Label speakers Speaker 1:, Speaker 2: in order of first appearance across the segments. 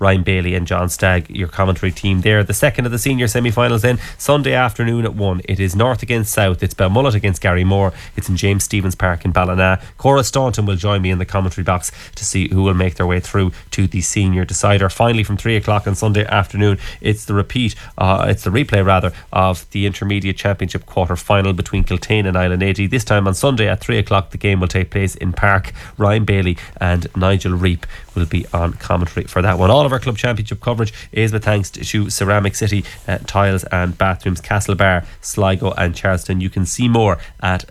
Speaker 1: Ryan Bailey and John Stagg, your commentary team there. The second of the senior semi-finals then, Sunday afternoon at 1. It is North against South. It's Belmullet against Gary Moore. It's in James Stephens Park in Ballina. Cora Staunton will join me in the commentary box to see who will make their way through to the senior decider. Finally, from 3 o'clock on Sunday afternoon, it's the replay of the Intermediate Championship quarter-final between Kiltane and Island 80. This time on Sunday at 3 o'clock, the game will take place in Park. Ryan Bailey and Nigel Reap will be on commentary for that one. All of our club championship coverage is with thanks to Ceramic City Tiles and Bathrooms, Castlebar, Sligo and Charleston. You can see more at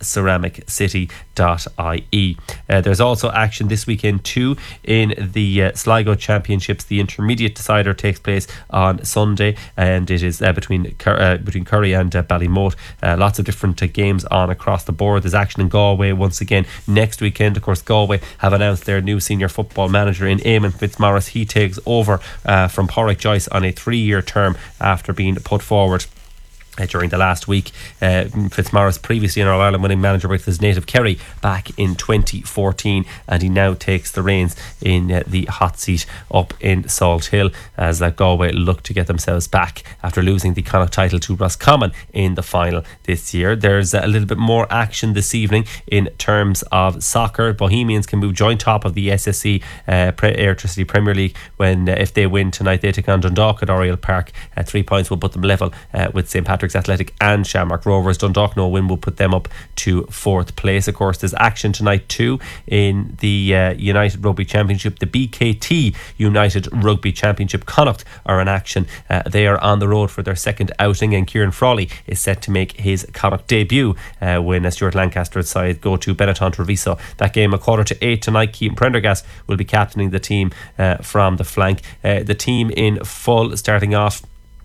Speaker 1: ceramiccity.ie. There's also action this weekend too in the Sligo Championships. The intermediate decider takes place on Sunday, and it is between Curry and Ballymote. Lots of different games on across the board. There's action in Galway once again next weekend. Of course, Galway have announced their new senior football manager in Eamon Fitzmaurice. He takes over from Porrick Joyce on a 3-year term after being put forward during the last week. Fitzmaurice, previously an All-Ireland winning manager with his native Kerry back in 2014, and he now takes the reins in the hot seat up in Salt Hill as Galway look to get themselves back after losing the Connacht title to Roscommon in the final this year. There's a little bit more action this evening in terms of soccer. Bohemians can move joint top of the SSE Airtricity Premier League when if they win tonight, they take on Dundalk at Oriel Park. 3 points will put them level with St. Patrick's Athletic and Shamrock Rovers. Dundalk no win will put them up to 4th place. Of course, there's action tonight too in the United Rugby Championship. The BKT United Rugby Championship, Connacht are in action. They are on the road for their second outing, and Kieran Frawley is set to make his Connacht debut when Stuart Lancaster's side go to Benetton Treviso. That game 7:45 tonight. Keaton Prendergast will be captaining the team from the flank. The team in full starting off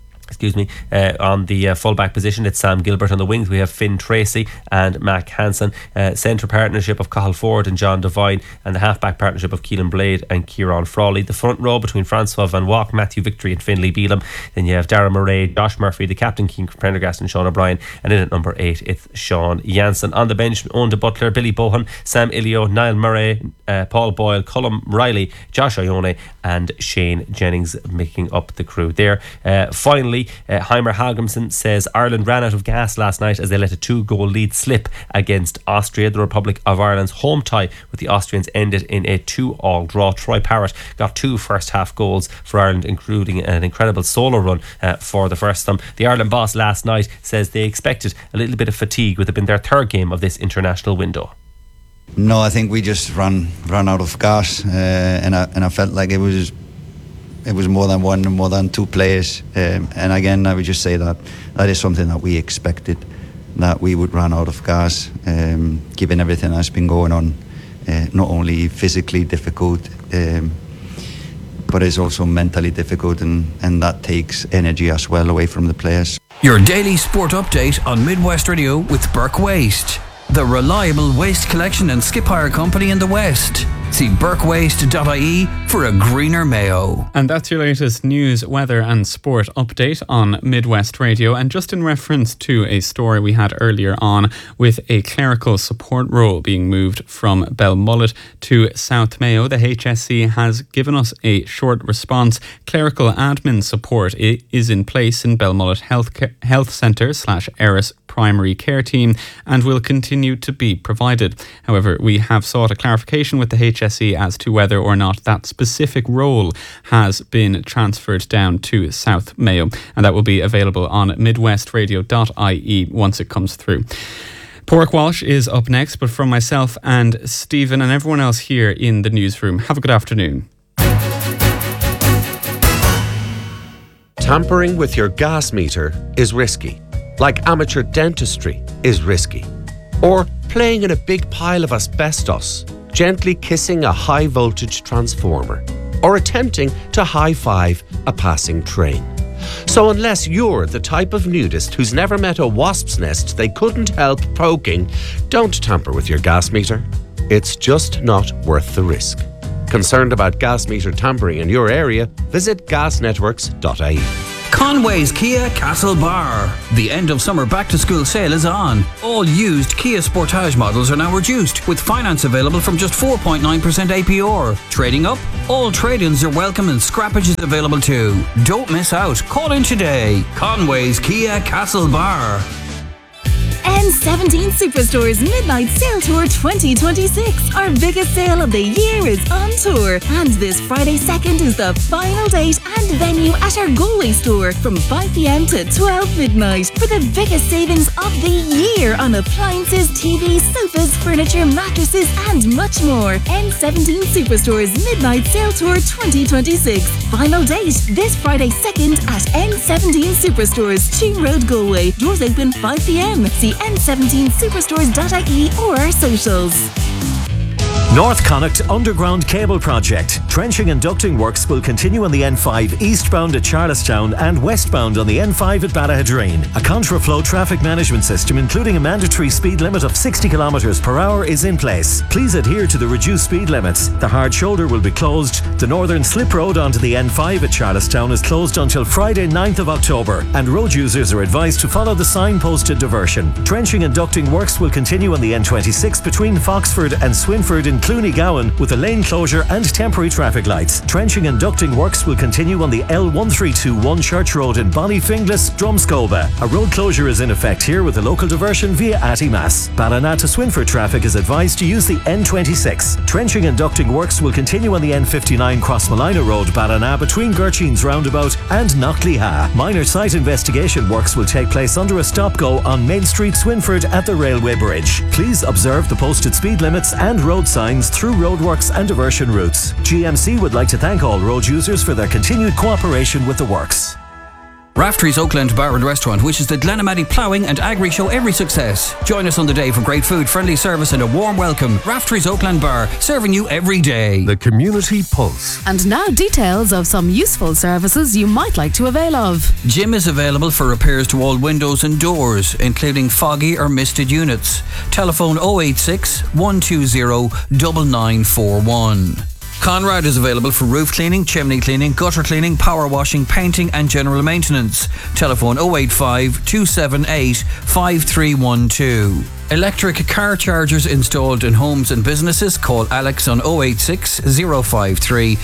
Speaker 1: on the fullback position, it's Sam Gilbert. On the wings we have Finn Tracy and Mac Hansen. Centre partnership of Cathal Ford and John Devine, and the halfback partnership of Keelan Blade and Kieran Frawley. The front row between Francois Van Walk, Matthew Victory and Finlay Beelum. Then you have Darren Murray, Josh Murphy, the captain, Keane Prendergast and Sean O'Brien, and in at number 8 it's Sean Jansen. On the bench, Owen de Butler, Billy Bohan, Sam Ilio, Niall Murray, Paul Boyle, Cullum Riley, Josh Ione and Shane Jennings making up the crew there. Finally, Heimer Hagrimson says Ireland ran out of gas last night as they let a 2-goal lead slip against Austria. The Republic of Ireland's home tie with the Austrians ended in a 2-2 draw. Troy Parrott got 2 first half goals for Ireland, including an incredible solo run for the first of them. The Ireland boss last night says they expected a little bit of fatigue with it being their 3rd game of this international window.
Speaker 2: No, I think we just ran out of gas, and I felt like it was more than one and more than 2 players, and again I would just say that is something that we expected, that we would run out of gas, given everything that's been going on. Not only physically difficult, but it's also mentally difficult, and that takes energy as well away from the players.
Speaker 3: Your daily sport update on Midwest Radio with Burke Waste, the reliable waste collection and skip hire company in the West. See burkewaste.ie for a greener Mayo.
Speaker 4: And that's your latest news, weather and sport update on Midwest Radio. And just in reference to a story we had earlier on with a clerical support role being moved from Belmullet to South Mayo, the HSE has given us a short response. Clerical admin support is in place in Belmullet Health Centre / Eris Primary Care Team and will continue to be provided. However, we have sought a clarification with the HSE as to whether or not that specific role has been transferred down to South Mayo, and that will be available on midwestradio.ie once it comes through. Porrick Walsh is up next, but from myself and Stephen and everyone else here in the newsroom, have a good afternoon.
Speaker 5: Tampering with your gas meter is risky, like amateur dentistry is risky, or playing in a big pile of asbestos, gently kissing a high voltage transformer, or attempting to high-five a passing train. So unless you're the type of nudist who's never met a wasp's nest they couldn't help poking, don't tamper with your gas meter. It's just not worth the risk. Concerned about gas meter tampering in your area? Visit gasnetworks.ie.
Speaker 3: Conway's Kia Castlebar. The end of summer back to school sale is on. All used Kia Sportage models are now reduced, with finance available from just 4.9% APR. Trading up? All trade-ins are welcome and scrappage is available too. Don't miss out. Call in today. Conway's Kia Castlebar.
Speaker 6: N17 Superstore's Midnight Sale Tour 2026. Our biggest sale of the year is on tour. And this Friday 2nd is the final date and venue at our Galway store from 5 p.m. to 12 midnight for the biggest savings of the year on appliances, TVs, sofas, furniture, mattresses and much more. N17 Superstore's Midnight Sale Tour 2026. Final date this Friday 2nd at N17 Superstores, Ching Road, Galway. Doors open 5 p.m. See n17superstores.ie or our socials.
Speaker 7: North Connacht Underground Cable Project. Trenching and ducting works will continue on the N5 eastbound at Charlestown and westbound on the N5 at Ballahadreen. A contraflow traffic management system, including a mandatory speed limit of 60 km per hour, is in place. Please adhere to the reduced speed limits. The hard shoulder will be closed. The northern slip road onto the N5 at Charlestown is closed until Friday 9th of October, and road users are advised to follow the signposted diversion. Trenching and ducting works will continue on the N26 between Foxford and Swinford in Clooney Gowan with a lane closure and temporary traffic lights. Trenching and ducting works will continue on the L1321 Church Road in Bonnyfinglas, Drumscoba. A road closure is in effect here with a local diversion via Attymass. Ballina to Swinford traffic is advised to use the N26. Trenching and ducting works will continue on the N59 Crossmolina Road, Ballina between Gurcheen's Roundabout and Knockleha. Minor site investigation works will take place under a stop-go on Main Street, Swinford at the railway bridge. Please observe the posted speed limits and road signs through roadworks and diversion routes. GMC would like to thank all road users for their continued cooperation with the works.
Speaker 3: Raftery's Oakland Bar and Restaurant wishes the Glenamady Ploughing and Agri Show every success. Join us on the day for great food, friendly service and a warm welcome. Raftery's Oakland Bar, serving you every day.
Speaker 8: The Community Pulse.
Speaker 9: And now details of some useful services you might like to avail of.
Speaker 3: Jim is available for repairs to all windows and doors, including foggy or misted units. Telephone 086 120 9941. Conrad is available for roof cleaning, chimney cleaning, gutter cleaning, power washing, painting and general maintenance. Telephone 085 278 5312. Electric car chargers installed in homes and businesses. Call Alex on 086 053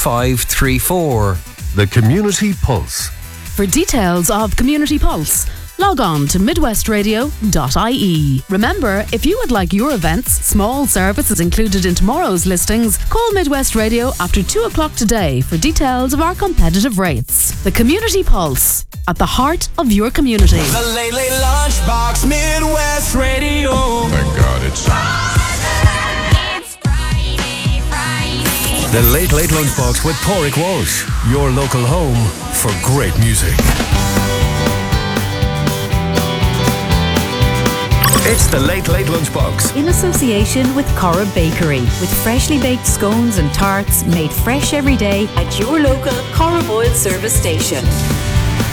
Speaker 3: 2534.
Speaker 8: The Community Pulse.
Speaker 9: For details of Community Pulse, log on to midwestradio.ie. Remember, if you would like your events, small services included in tomorrow's listings, call Midwest Radio after 2 o'clock today for details of our competitive rates. The Community Pulse, at the heart of your community.
Speaker 10: The Late Late Lunchbox, Midwest Radio.
Speaker 8: Thank God it's
Speaker 10: Friday.
Speaker 8: The Late Late Lunchbox with Pádraig Walsh, your local home for great music. It's the Late Late Lunchbox.
Speaker 11: In association with Cora Bakery, with freshly baked scones and tarts made fresh every day at your local Cora Boyle service station.